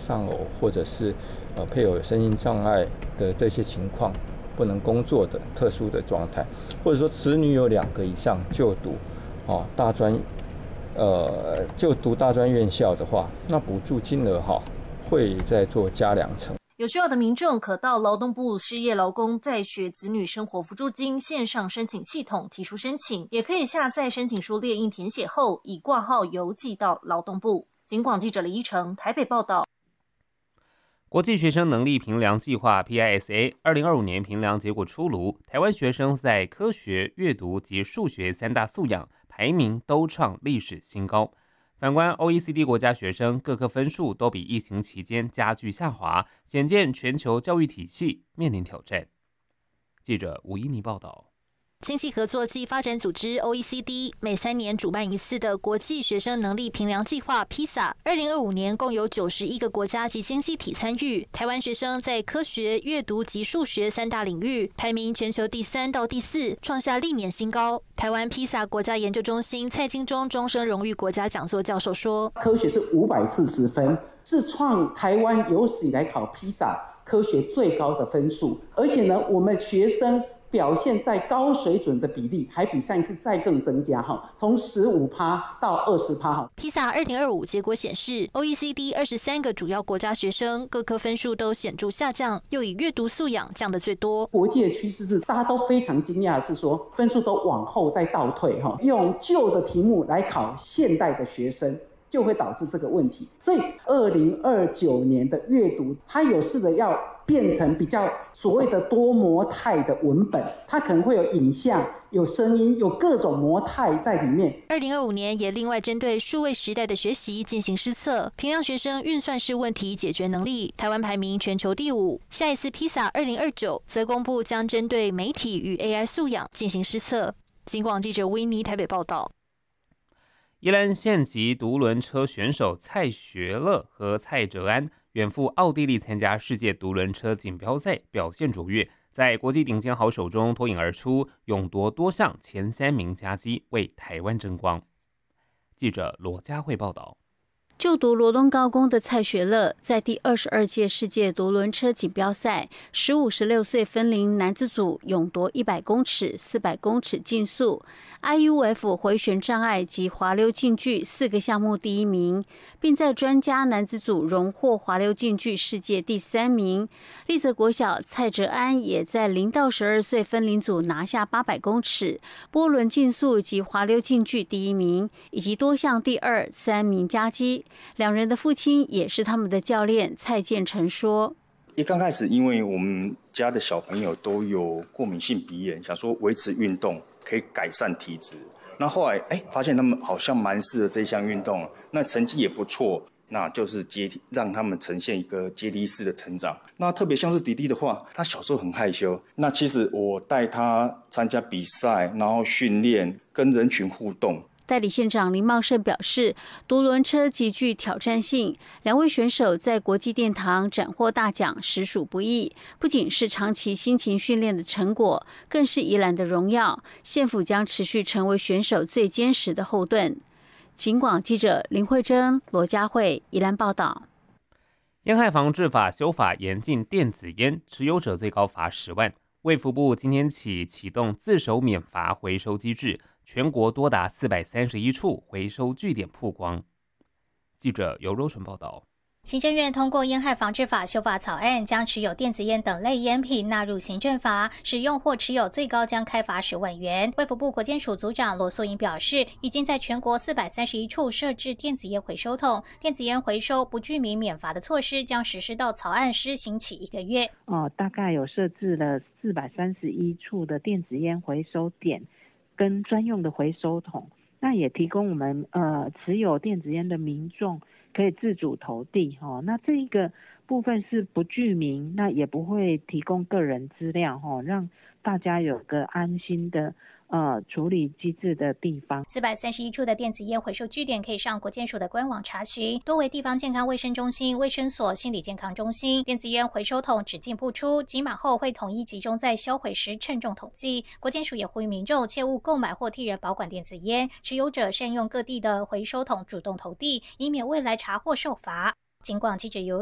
丧偶或者是配偶有身心障碍的这些情况不能工作的特殊的状态，或者说子女有2个以上就读大专院校的话，那补助金额会再做加2成。 有需要的民众可到劳动部失业劳工在学子女生活扶助金线上申请系统提出申请，也可以下载申请书列印填写后，以挂号邮寄到劳动部。警广记者李依成台北报道。 国际学生能力评量计划 PISA 2025年评量结果出炉，台湾学生在科学、阅读及数学3大素养排名都创历史新高。反观 OECD 国家学生各科分数都比疫情期间加剧下滑，显见全球教育体系面临挑战。记者吴依妮报道。 经济合作暨发展组织 OECD 每3年主办一次的国际学生能力评量计划 PISA， 2025年共有91个国家及经济体参与。台湾学生在科学、阅读及数学3大领域排名全球第3到第4，创下历年新高。台湾 PISA 国家研究中心蔡金忠终身荣誉国家讲座教授说， 科学是540分，是创台湾有史以来考 PISA 科学最高的分数，而且呢，我们学生表现在高水准的比例还比上一次再更增加，从15%到20%。 PISA 2025结果显示 ，OECD 23个主要国家学生各科分数都显著下降，又以阅读素养降得最多。 国际的趋势是大家都非常惊讶的是说，分数都往后再倒退，用旧的题目来考现代的学生，就会导致这个问题。所以2029年的阅读，它有试着要变成比较所谓的多模态的文本，它可能会有影像、有声音、有各种模态在里面。 2025年也另外针对数位时代的学习进行施测，评量学生运算式问题解决能力，台湾排名全球第5。下一次 PISA 2029则公布将针对媒体与 AI 素养进行施测。警广记者威尼台北报道。 宜兰县级独轮车选手蔡学乐和蔡哲安远赴奥地利参加世界独轮车锦标赛，表现卓越，在国际顶尖好手中脱颖而出，勇夺多项前3名佳绩，为台湾争光。记者罗佳慧报道。 就读罗东高工的蔡学乐，在第22届世界独轮车锦标赛15、16岁分龄男子组勇夺100公尺、400公尺竞速、IUF 回旋障碍及滑溜竞距4个项目第1名，并在专家男子组荣获滑溜竞距世界第3名。立泽国小蔡哲安也在0到12岁分龄组拿下800公尺、波轮竞速及滑溜竞距第1名，以及多项第2、3名佳绩。两人的父亲也是他们的教练蔡建成说， 刚开始因为我们家的小朋友都有过敏性鼻炎，想说维持运动可以改善体质，那后来发现他们好像蛮适合这项运动，那成绩也不错，那就是让他们呈现一个阶梯式的成长。那特别像是弟弟的话，他小时候很害羞，那其实我带他参加比赛，然后训练，跟人群互动。 代理县长林茂盛表示，独轮车极具挑战性，两位选手在国际殿堂斩获大奖，实属不易。不仅是长期辛勤训练的成果，更是宜兰的荣耀。县府将持续成为选手最坚实的后盾。警广记者林慧珍、罗佳慧宜兰报道。 烟害防治法修法严禁电子烟，持有者最高罚10万。卫福部今天起启动自首免罚回收机制，全国多达431处回收据点曝光。记者尤柔纯报道。 行政院通过烟害防治法修法草案，将持有电子烟等类烟品纳入行政罚，使用或持有最高将开罚10万元。卫福部国健署组长罗素英表示，已经在全国431处设置电子烟回收桶，电子烟回收不具名免罚的措施将实施到草案施行起1个月。 大概有设置了431处的电子烟回收点跟专用的回收桶，那也提供我们持有电子烟的民众可以自主投递那这一个部分是不具名，那也不会提供个人资料让大家有个安心的处理机制的地方。 431处的电子烟回收据点可以上国健署的官网查询，多为地方健康卫生中心、卫生所、心理健康中心。电子烟回收桶只进不出，集码后会统一集中在销毁时称重统计。国健署也呼吁民众切勿购买或替人保管电子烟，持有者善用各地的回收桶主动投递，以免未来查获受罚。警广记者由